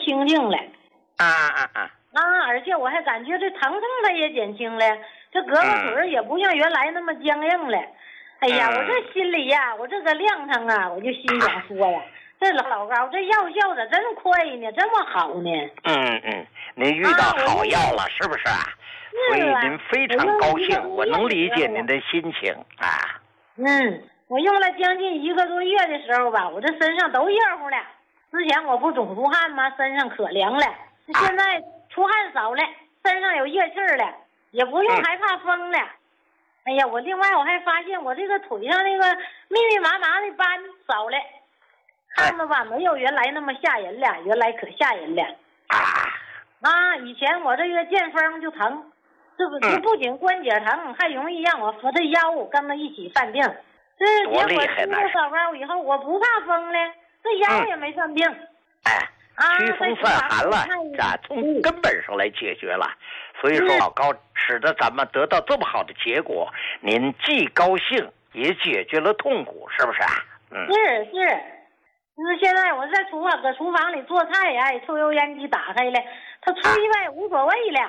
清静了。 而且我还感觉这疼痛它也减轻了，这胳膊腿也不像原来那么僵硬了。哎呀，我这心里呀，我这个踉跄啊，我就心想说呀，这老高这药效咋真快呢，这么好呢？ 您遇到好药了，是不是啊？所以您非常高兴，我能理解您的心情啊。 我用了将近1个多月的时候吧，我这身上都热乎了。之前我不总出汗吗？身上可凉了。现在出汗少了，身上有热气了，也不用害怕风了。哎呀，另外我还发现我这个腿上那个密密麻麻的斑少了，看着吧，没有原来那么吓人了，原来可吓人了。以前我这个见风就疼，这不仅关节疼，还容易让我扶着腰跟着一起犯病。这结果吃了草膏以后，我不怕风了，这腰也没犯病。 驱风散寒了，从根本上来解决了。所以说老高使得咱们得到这么好的结果，您既高兴也解决了痛苦，是不是啊？ 是。现在我在厨房里做菜呀，抽油烟机打开了，它吹呗，无所谓了。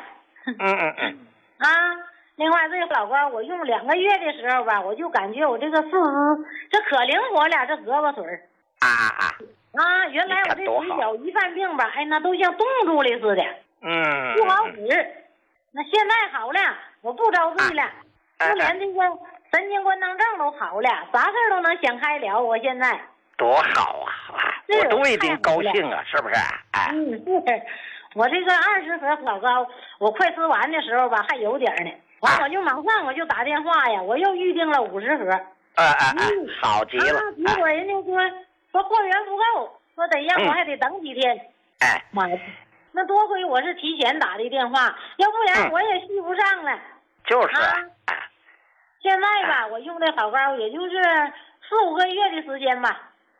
另外这个老高我用2个月的时候吧，我就感觉我这个四肢这可灵活了，这胳膊腿原来我这腿脚一犯病吧，那都像冻住了似的，不好使。那现在好了，我不着罪了，就连这个神经官能症都好了，啥事都能想开了。我现在多好我都为您高兴啊，是不是？ 是。我这个20盒老高，我快吃完的时候吧，还有点呢。我就马上我就打电话呀，我又预定了50盒。 好极了。 结果人家说货源不够，说得让我还得等几天。妈呀，那多亏我是提前打的电话，要不然我也续不上了。 就是现在吧，我用这老高也就是4、5个月的时间吧。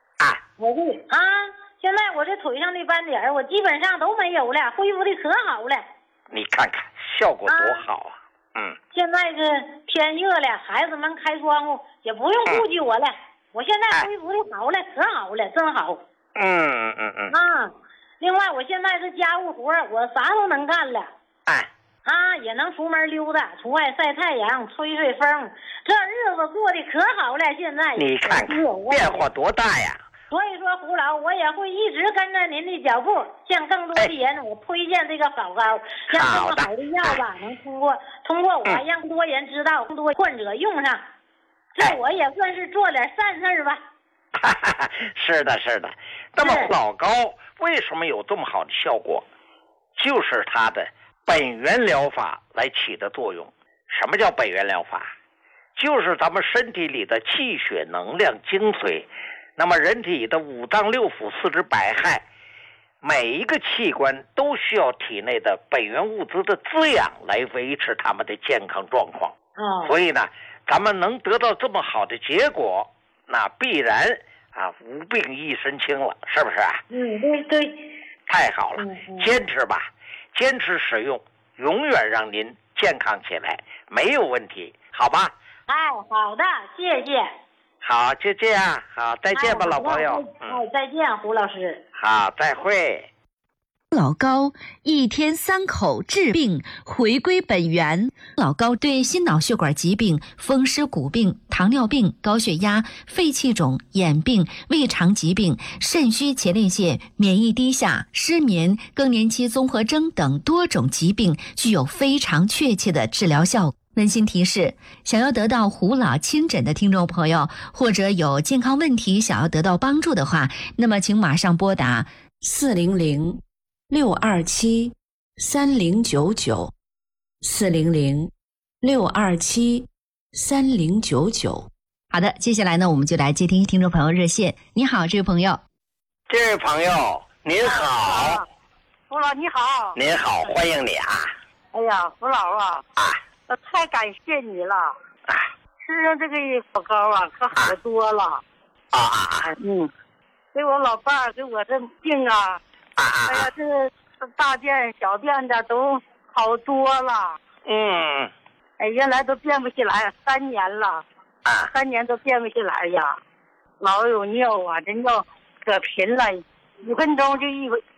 现在我这腿上的斑点我基本上都没有了，恢复的可好了。 你看看效果多好现在这天热了，孩子们开窗户也不用顾及我了，我现在恢复的好了，可好了，真好。另外我现在这家务活我啥都能干了。也能出门溜达，出外晒太阳，吹吹风，这日子过得可好了。现在你看看变化多大呀！ 所以说胡老，我也会一直跟着您的脚步，向更多的人我推荐这个老高，让这么好的药吧能通过我让更多人知道，更多患者用上，这我也算是做点善事吧。 是的。那么老高为什么有这么好的效果？就是它的本源疗法来起的作用。什么叫本源疗法？就是咱们身体里的气血能量精髓。那么人体的5脏6腑4肢百骸，每一个器官都需要体内的本源物质的滋养来维持他们的健康状况。所以呢，咱们能得到这么好的结果，那必然无病一身轻了，是不是啊？ 对。 太好了，坚持吧，坚持使用，永远让您健康起来，没有问题，好吧？ 好的，谢谢。 好，就这样，好，再见吧，老朋友。 再见，胡老师。 好，再会。 老高1天3口治病，回归本源。老高对心脑血管疾病、风湿骨病、糖尿病、高血压、肺气肿、眼病、胃肠疾病、肾虚前列腺、免疫低下、失眠、更年期综合征等多种疾病具有非常确切的治疗效果。温馨提示：想要得到胡老亲诊的听众朋友，或者有健康问题想要得到帮助的话，那么请马上拨打400-627-3099，400-627-3099。好的，接下来呢，我们就来接听听众朋友热线。你好，这位朋友。 这位朋友，您好。 胡老你好。 您好，欢迎你啊。 哎呀，胡老我太感谢你了。吃上这个老高可好多了。给我老伴儿给我这病哎呀，这大便小便的都好多了。原来都便不起来，3年了，3年都便不起来呀，老有尿这尿可频了，5分钟就